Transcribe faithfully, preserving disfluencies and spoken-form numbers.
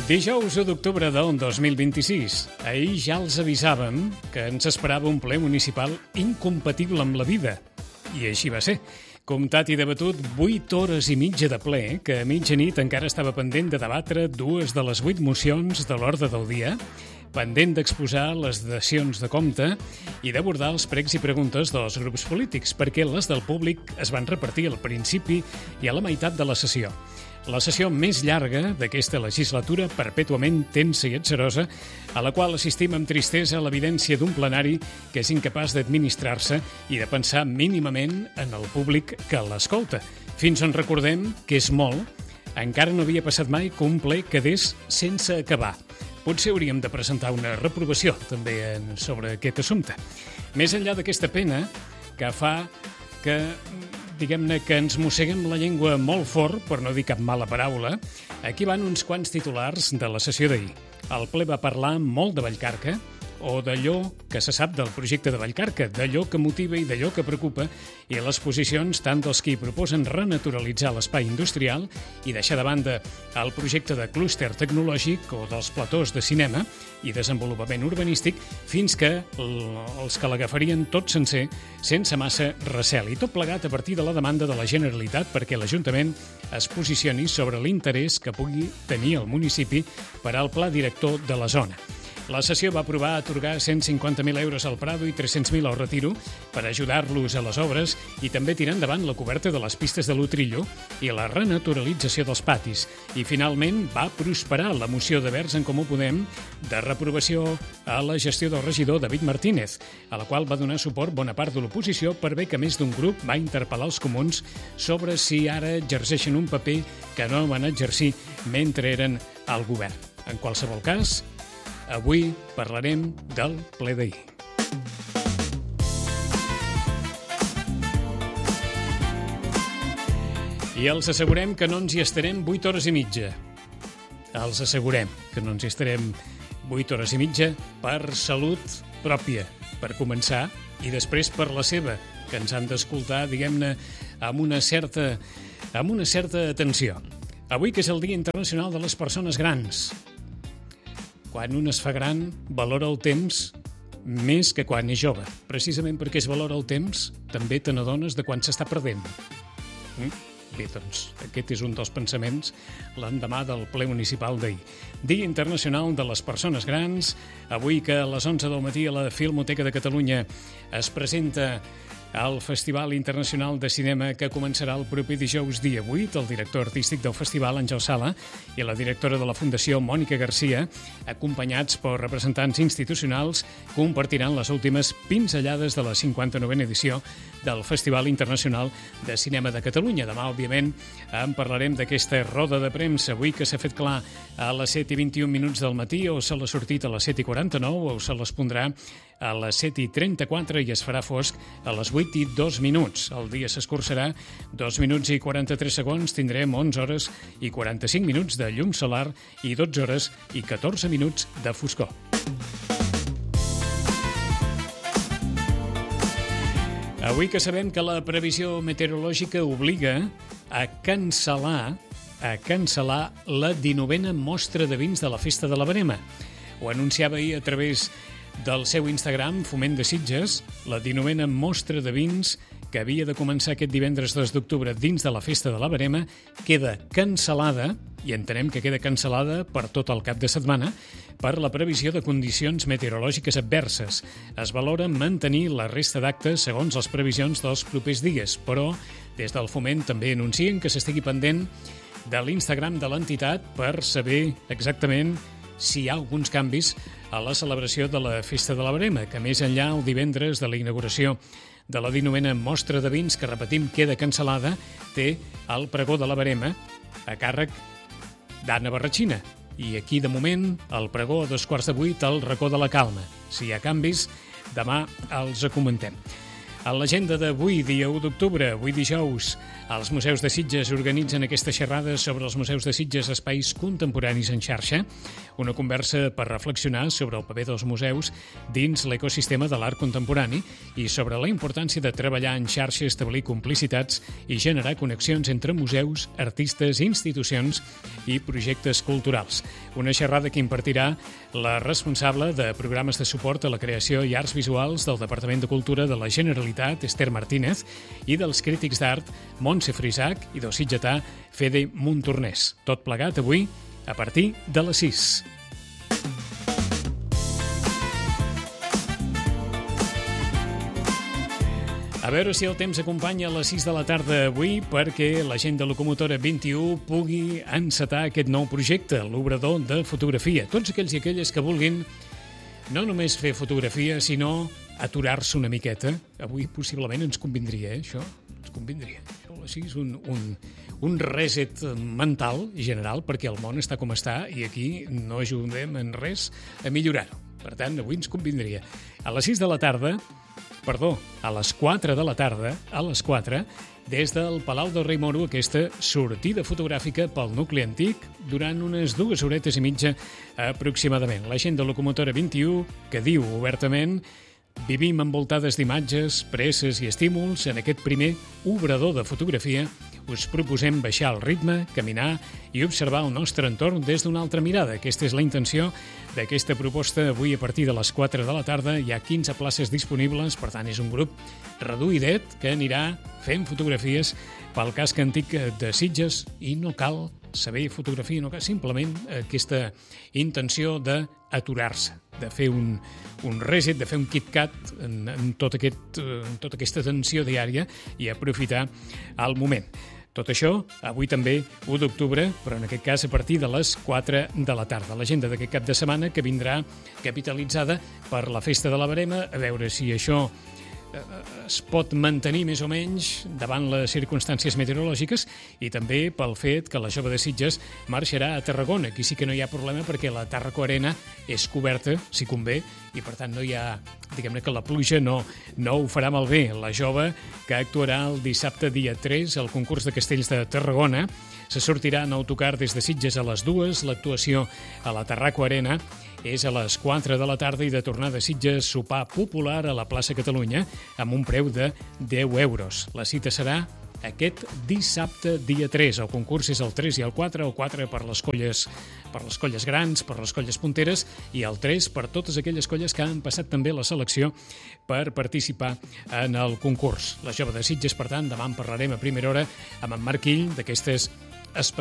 Dijous u d'octubre del dos mil vint-i-sis. Ahir ja els avisàvem que ens esperava un ple municipal incompatible amb la vida. I així va ser. Comptat i debatut vuit hores i mitja de ple, que a mitjanit encara estava pendent de debatre dues de les vuit mocions de l'ordre del dia, pendent d'exposar les dacions de compte i d'abordar els pregs i preguntes dels grups polítics, perquè les del públic es van repartir al principi i a la meitat de la sessió. La sessió més llarga d'aquesta legislatura, perpètuament tensa i atzerosa, a la qual assistim amb tristesa a l'evidència d'un plenari que és incapaç d'administrar-se i de pensar mínimament en el públic que l'escolta. Fins on recordem que és molt, encara no havia passat mai que un ple quedés sense acabar. Potser hauríem de presentar una reprovació també sobre aquest assumpte. Més enllà d'aquesta pena que fa que, diguem-ne, que ens mosseguem la llengua molt fort, per no dir cap mala paraula, aquí van uns quants titulars de la sessió d'ahir. El ple va parlar molt de Vallcarca, o d'allò que se sap del projecte de Vallcarca, d'allò que motiva i d'allò que preocupa, i les posicions tant dels qui proposen renaturalitzar l'espai industrial i deixar de banda el projecte de clúster tecnològic o dels platós de cinema i desenvolupament urbanístic, fins que els que l'agafarien tot sencer, sense massa recel, i tot plegat a partir de la demanda de la Generalitat perquè l'Ajuntament es posicioni sobre l'interès que pugui tenir el municipi per al pla director de la zona. La sessió va aprovar atorgar cent cinquanta mil euros al Prado i tres-cents mil al Retiro per ajudar-los a les obres i també tirar endavant la coberta de les pistes de l'Utrillo i la renaturalització dels patis. I finalment va prosperar la moció de Verds en Comú Podem de reprovació a la gestió del regidor David Martínez, a la qual va donar suport bona part de l'oposició per bé que més d'un grup va interpel·lar els comuns sobre si ara exerceixen un paper que no van exercir mentre eren al govern. En qualsevol cas, avui parlarem del ple d'ahir. I els assegurem que no ens hi estarem vuit hores i mitja. Els assegurem que no ens hi estarem vuit hores i mitja per salut pròpia, per començar, i després per la seva, que ens han d'escoltar, diguem-ne, amb una certa, amb una certa atenció. Avui, que és el Dia Internacional de les Persones Grans. Quan un es fa gran, valora el temps més que quan és jove. Precisament perquè es valora el temps, també te n'adones de quan s'està perdent. Mm? Bé, doncs, aquest és un dels pensaments l'endemà del ple municipal d'ahir. Dia Internacional de les Persones Grans. Avui, que a les onze del matí a la Filmoteca de Catalunya es presenta al Festival Internacional de Cinema, que començarà el proper dijous dia vuit, el director artístic del festival, Àngel Sala, i la directora de la Fundació, Mònica Garcia, acompanyats per representants institucionals, compartiran les últimes pinzellades de la cinquanta-novena edició del Festival Internacional de Cinema de Catalunya. Demà, òbviament, en parlarem d'aquesta roda de premsa, avui que s'ha fet clar a les set i vint-i-un minuts del matí, o se l'ha sortit a les set i quaranta-nou, o se l'espondrà a les set i trenta-quatre i es farà fosc a les vuit i dos minuts. El dia s'escurçarà dos minuts i quaranta-tres segons, tindrem onze hores i quaranta-cinc minuts de llum solar i dotze hores i catorze minuts de foscor. Avui que sabem que la previsió meteorològica obliga a cancel·lar a cancel·lar la dinovena mostra de vins de la Festa de la Verema. Ho anunciava ahir a través del seu Instagram, Foment de Sitges, la dinovena mostra de vins que havia de començar aquest divendres dos d'octubre dins de la Festa de la Verema, queda cancel·lada, i entenem que queda cancel·lada per tot el cap de setmana, per la previsió de condicions meteorològiques adverses. Es valora mantenir la resta d'actes segons les previsions dels propers dies, però des del Foment també anuncien que s'estigui pendent de l'Instagram de l'entitat per saber exactament si hi ha alguns canvis a la celebració de la Festa de la Verema, que més enllà el divendres de la inauguració de la dinovena mostra de vins, que repetim queda cancel·lada, té el pregó de la Verema a càrrec d'Anna Barratxina. I aquí, de moment, el pregó a dos quarts de vuit al racó de la Calma. Si hi ha canvis, demà els comentem. A l'agenda d'avui, dia u d'octubre, avui dijous, els museus de Sitges organitzen aquesta xerrada sobre els museus de Sitges, espais contemporanis en xarxa, una conversa per reflexionar sobre el paper dels museus dins l'ecosistema de l'art contemporani i sobre la importància de treballar en xarxa, establir complicitats i generar connexions entre museus, artistes, institucions i projectes culturals. Una xerrada que impartirà la responsable de programes de suport a la creació i arts visuals del Departament de Cultura de la Generalitat, Esther Martínez, i dels crítics d'art Montse Frisac i del sitgetà Fede Montornès. Tot plegat avui a partir de les sis. A veure si el temps acompanya a les sis de la tarda avui perquè la gent de Locomotora vint-i-u pugui encetar aquest nou projecte, l'obrador de fotografia. Tots aquells i aquelles que vulguin no només fer fotografia, sinó aturar-se una miqueta. Avui possiblement ens convindria, eh, això? Ens convindria. Això així és un, un, un reset mental general perquè el món està com està i aquí no ajudem en res a millorar-ho. Per tant, avui ens convindria. A les sis de la tarda, perdó, a les quatre de la tarda, a les quatre, des del Palau del Rei Moro, aquesta sortida fotogràfica pel nucli antic durant unes dues horetes i mitja aproximadament. La gent de Locomotora vint-i-u que diu obertament: vivim envoltades d'imatges, presses i estímuls. En aquest primer obrador de fotografia us proposem baixar el ritme, caminar i observar el nostre entorn des d'una altra mirada. Aquesta és la intenció d'aquesta proposta. Avui a partir de les quatre de la tarda hi ha quinze places disponibles, per tant és un grup reduïdet que anirà fent fotografies pel casc antic de Sitges i no cal saber fotografia, no cal simplement aquesta intenció d'aturar-se, de fer un, un reset, de fer un KitKat en, en, tot aquest, en tota aquesta tensió diària i aprofitar el moment. Tot això, avui també, u d'octubre, però en aquest cas a partir de les quatre de la tarda. L'agenda d'aquest cap de setmana que vindrà capitalitzada per la Festa de la Verema, a veure si això es pot mantenir més o menys davant les circumstàncies meteorològiques i també pel fet que la Jove de Sitges marxarà a Tarragona. Aquí sí que no hi ha problema perquè la Tarraco Arena és coberta, si convé, i per tant no hi ha, diguem-ne que la pluja no, no ho farà malbé. La Jove, que actuarà el dissabte dia tres al concurs de castells de Tarragona, se sortirà en autocar des de Sitges a les dues, l'actuació a la Tarraco Arena és a les quatre de la tarda i de tornada a Sitges, sopar popular a la plaça Catalunya amb un preu de deu euros. La cita serà aquest dissabte dia tres. El concurs és el tres i el quatre, el quatre per les colles, per les colles grans, per les colles punteres, i el tres per totes aquelles colles que han passat també la selecció per participar en el concurs. La Jove de Sitges, per tant, demà en parlarem a primera hora amb en Marc Ill d'aquestes espectaculars